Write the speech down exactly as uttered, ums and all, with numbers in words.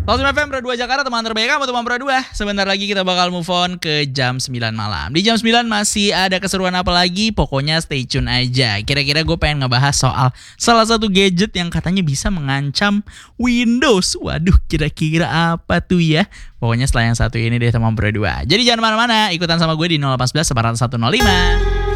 Langsung F M Pro dua Jakarta, teman terbaik kamu, teman Pro dua. Sebentar lagi kita bakal move on ke jam sembilan malam. Di jam sembilan masih ada keseruan apa lagi? Pokoknya stay tune aja. Kira-kira gue pengen ngebahas soal salah satu gadget yang katanya bisa mengancam Windows. Waduh, kira-kira apa tuh ya? Pokoknya setelah yang satu ini deh, teman Pro dua. Jadi jangan mana-mana, ikutan sama gue di nol satu empat satu satu nol lima.